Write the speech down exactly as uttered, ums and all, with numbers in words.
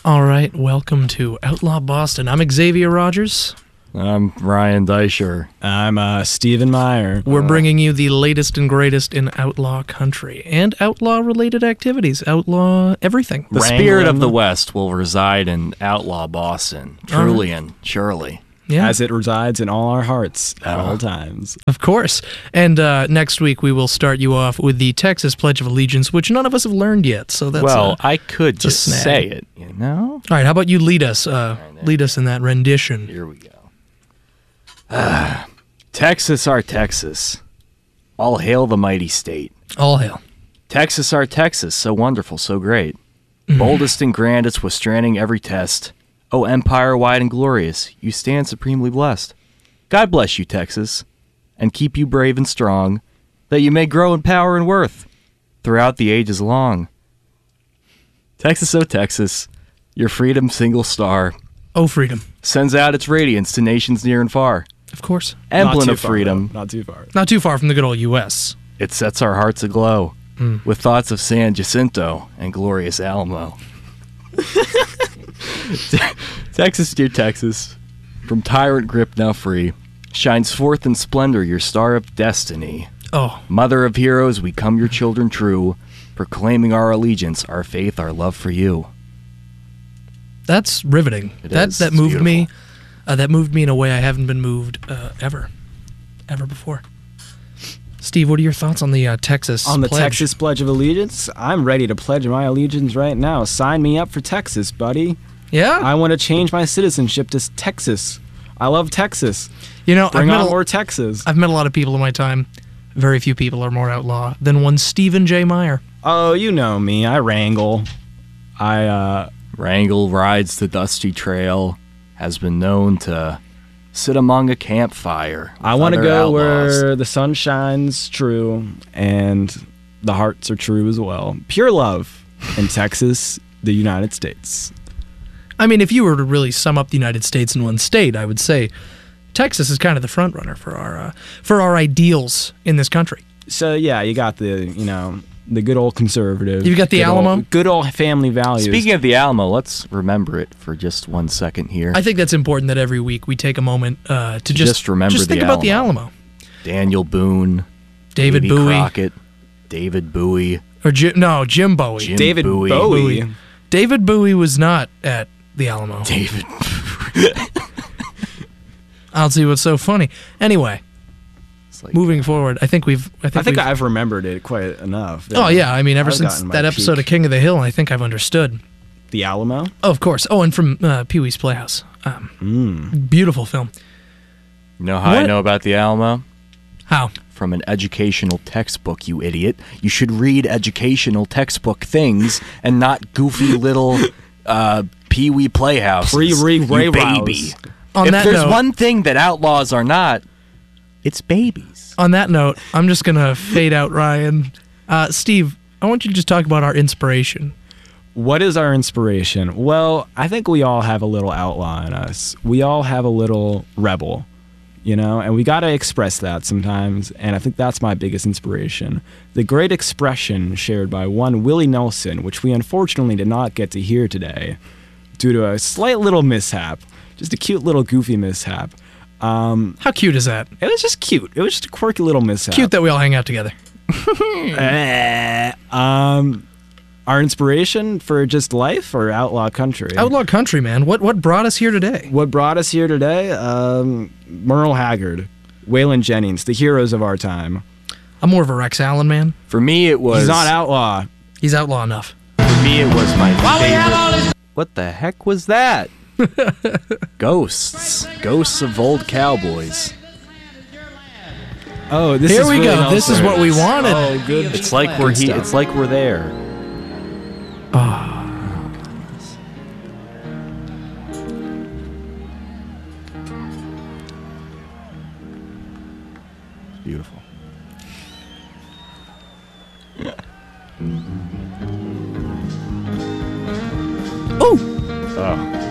All right, welcome to Outlaw Boston. I'm Xavier Rogers. I'm Ryan Deischer. I'm uh, Stephen Meyer. We're uh, bringing you the latest and greatest in outlaw country and outlaw-related activities. Outlaw everything. The Wrangling. spirit of the West will reside in Outlaw Boston, truly and surely. Yeah, as it resides in all our hearts at Uh-huh. all times. of course. And uh, next week we will start you off with the Texas Pledge of Allegiance, which none of us have learned yet. So that's well, uh, I could a just snag. say it, you know? all right. How about you lead us? Uh, right, lead us in that rendition. Here we go. Ah, Texas, our Texas. All hail the mighty state. All hail. Texas, our Texas, so wonderful, so great. Boldest and grandest, withstanding every test. O empire wide and glorious, you stand supremely blessed. God bless you, Texas, and keep you brave and strong, that you may grow in power and worth throughout the ages long. Texas, oh Texas, your freedom single star Oh, freedom. sends out its radiance to nations near and far. Of course. Emblem Not too of far, freedom, though. Not too far. Not too far from the good old U S it sets our hearts aglow with thoughts of San Jacinto and glorious Alamo. Texas, dear Texas, from tyrant grip now free, shines forth in splendor your star of destiny. Oh, Mother of heroes, we come your children true, proclaiming our allegiance, our faith, our love for you. that's riveting. It that is. that It's moved me. beautiful. Uh, that moved me in a way I haven't been moved uh, ever, ever before. Steve, what are your thoughts on the uh, Texas On the pledge? Texas Pledge of Allegiance, I'm ready to pledge my allegiance right now. Sign me up for Texas, buddy. Yeah, I want to change my citizenship to Texas. I love Texas. you know, I've Bring met, on a, more Texas. I've met a lot of people in my time. Very few people are more outlaw than one Stephen J. Meyer. Oh, you know me. I wrangle. I, uh... Wrangle rides the dusty trail, has been known to sit among a campfire. with I want to other go outlaws. where the sun shines true and the hearts are true as well. Pure love in Texas, the United States. I mean, if you were to really sum up the United States in one state, I would say Texas is kind of the front runner for our uh, for our ideals in this country. So yeah, you got the, you know, the good old conservative. You got the good Alamo? Old, good old family values. Speaking of the Alamo, let's remember it for just one second here. I think that's important that every week we take a moment uh, to just, just remember just the think about the Alamo. Alamo. Daniel Boone, David Davy Bowie. Crockett, David Bowie, Or Jim, no, Jim Bowie. Jim David Bowie. Bowie. Bowie. David Bowie was not at the Alamo. David. I'll see what's so funny. Anyway, It's like, moving forward, I think we've. I think, I think we've, I've remembered it quite enough. Oh yeah, I mean, ever I've since gotten my that episode of peak. King of the Hill, I think I've understood. The Alamo? Oh, of course. Oh, and from uh, Pee Wee's Playhouse. Um, Mm. Beautiful film. You know how I What? know about the Alamo? How? From an educational textbook, you idiot. You should read educational textbook things and not goofy little uh, Pee Wee Playhouse. Pre-re Ray you baby. Rouse. On if that there's note, one thing that outlaws are not, it's babies. on that note, I'm just gonna fade out Ryan. Uh, Steve, I want you to just talk about our inspiration. What is our inspiration? Well, I think we all have a little outlaw in us. We all have a little rebel, you know, and we got to express that sometimes. And I think that's my biggest inspiration. The great expression shared by one Willie Nelson, which we unfortunately did not get to hear today due to a slight little mishap, just a cute little goofy mishap. Um, How cute is that? it was just cute. It was just a quirky little mishap. Cute that we all hang out together. Eh, um, our inspiration for just life or outlaw country? Outlaw country, man. What what brought us here today? What brought us here today? Um, Merle Haggard, Waylon Jennings, the heroes of our time. I'm more of a Rex Allen man. For me, it was. He's not outlaw. He's outlaw enough. For me, it was my favorite. What the heck was that? Ghosts. Ghosts of old cowboys. Oh, this Here is we Willie go. This is Nelson. what we wanted. Oh, good. It's like we're Good he- stuff. It's like we're there. Beautiful. Oh, Oh.